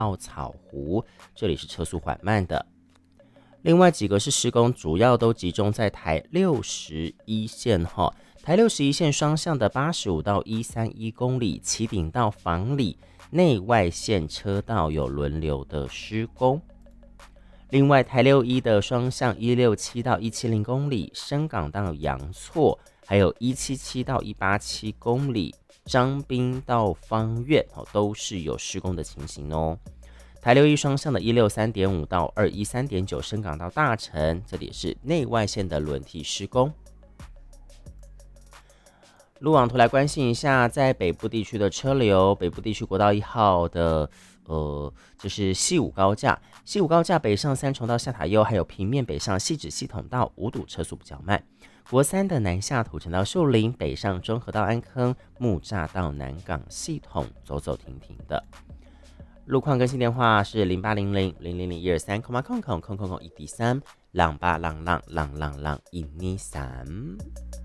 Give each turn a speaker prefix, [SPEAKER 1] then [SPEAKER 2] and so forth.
[SPEAKER 1] 到草湖，这里是车速缓慢的。另外几个是施工，主要都集中在台61线哈。台61线双向的85到131公里，旗顶到房里内外线车道有轮流的施工。另外台61的双向167到170公里，深港到阳错，还有177到187公里，彰滨到芳苑都是有施工的情形哦。台61双向的163.5到213.9深港到大城，这里也是内外线的轮替施工。路网图来关心一下，在北部地区的车流，北部地区国道1号的这是西武高架，西武高架北上三重到下塔悠，还有平面北上汐止系统道五堵车速比较慢。国三的南下土城到秀林，北上中和到安坑，木栅到南港系统走走停停的。路况更新电话是0800000123，空1D3，朗8浪123。